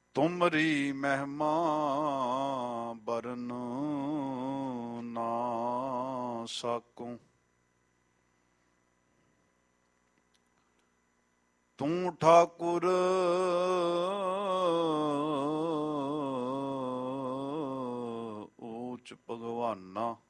ਤੁਮਰੀ ਮਹਿਮਾ ਬਰਨ ਨਾ ਸਾਕੂ। ਤੂੰ ਠਾਕੁਰ ਊਚ ਭਗਵਾਨਾ।